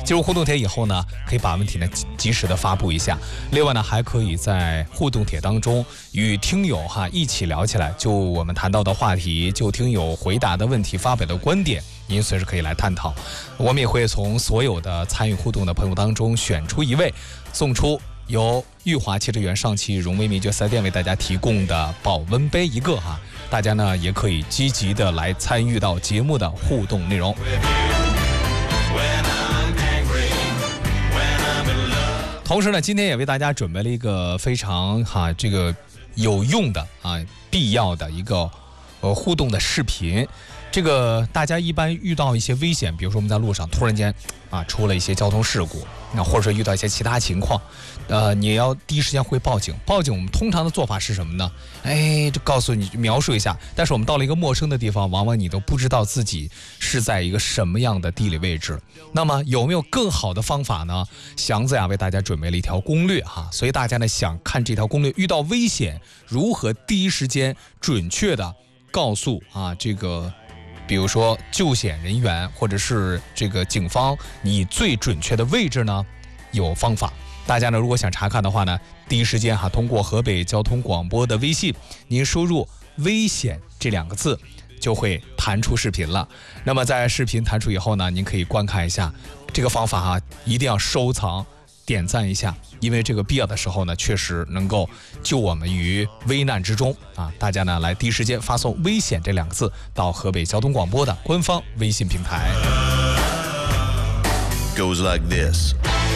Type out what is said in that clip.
进入互动帖以后呢，可以把问题呢及时的发布一下。另外呢，还可以在互动帖当中与听友一起聊起来，就我们谈到的话题，就听友回答的问题发表的观点，您随时可以来探讨。我们也会从所有的参与互动的朋友当中选出一位，送出由裕华汽车园上汽荣威名爵4S店为大家提供的保温杯一个大家呢也可以积极的来参与到节目的互动内容。同时呢，今天也为大家准备了一个非常这个有用的必要的一个互动的视频。这个大家一般遇到一些危险，比如说我们在路上突然间出了一些交通事故，那或者说遇到一些其他情况，你要第一时间会报警。报警我们通常的做法是什么呢？就告诉你描述一下，但是我们到了一个陌生的地方，往往你都不知道自己是在一个什么样的地理位置。那么有没有更好的方法呢？祥子为大家准备了一条攻略所以大家呢想看这条攻略，遇到危险如何第一时间准确的告诉这个比如说救险人员或者是这个警方你最准确的位置呢？有方法。大家呢如果想查看的话呢，第一时间通过河北交通广播的微信，您输入危险这2个字就会弹出视频了。那么在视频弹出以后呢，您可以观看一下这个方法一定要收藏点赞一下，因为这个必要的时候呢确实能够救我们于危难之中大家呢来第一时间发送危险这2个字到河北交通广播的官方微信平台。 Goes like this.